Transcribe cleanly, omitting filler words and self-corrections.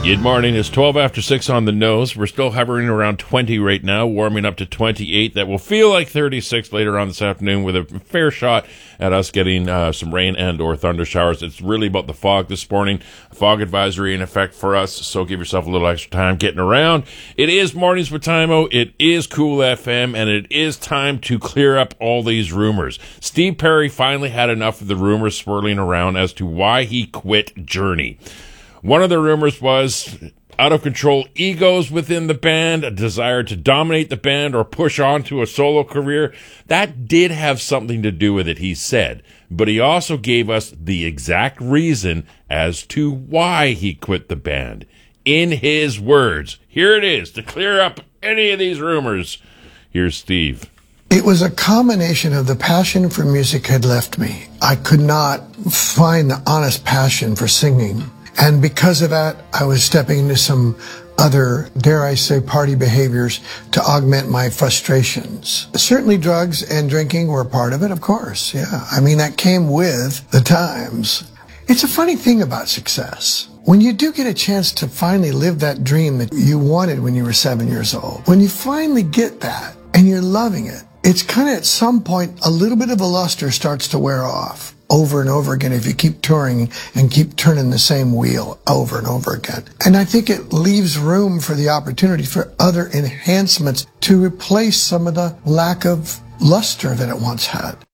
Good morning. It's 12 after 6 on the nose. We're still hovering around 20 right now, warming up to 28. That will feel like 36 later on this afternoon with a fair shot at us getting some rain and or thunder showers. It's really about the fog this morning. Fog advisory in effect for us, so give yourself a little extra time getting around. It is Mornings with Timo. It is Cool FM, and it is time to clear up all these rumors. Steve Perry finally had enough of the rumors swirling around as to why he quit Journey. One of the rumors was out-of-control egos within the band, a desire to dominate the band or push on to a solo career. That did have something to do with it, he said. But he also gave us the exact reason as to why he quit the band. In his words, here it is, to clear up any of these rumors. Here's Steve. It was a combination of the passion for music had left me. I could not find the honest passion for singing. And because of that, I was stepping into some other, dare I say, party behaviors to augment my frustrations. Certainly drugs and drinking were a part of it, of course. Yeah, I mean, that came with the times. It's a funny thing about success. When you do get a chance to finally live that dream that you wanted when you were 7 years old, when you finally get that and you're loving it, it's kind of at some point a little bit of a luster starts to wear off over and over again if you keep touring and keep turning the same wheel over and over again. And I think it leaves room for the opportunity for other enhancements to replace some of the lack of luster that it once had.